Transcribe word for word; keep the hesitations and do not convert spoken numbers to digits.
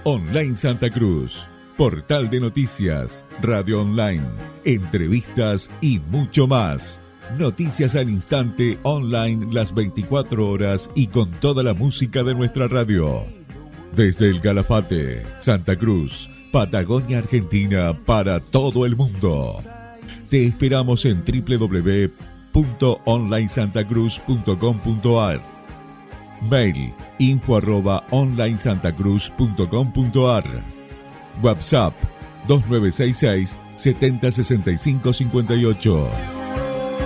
Online Santa Cruz, portal de noticias, radio online, entrevistas y mucho más. Noticias al instante online las veinticuatro horas y con toda la música de nuestra radio. Desde el Calafate, Santa Cruz, Patagonia, Argentina, para todo el mundo. Te esperamos en doble u doble u doble u punto online santa cruz punto com punto a r. Mail info arroba online santa cruz punto com punto a r. WhatsApp dos nueve seis seis, setenta sesenta y cinco cincuenta y ocho.